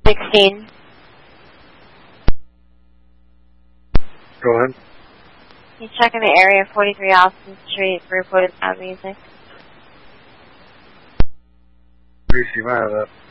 16. Go ahead. He's checking the area, 43 Austin Street, for reported sound music. Greasy, you might have that.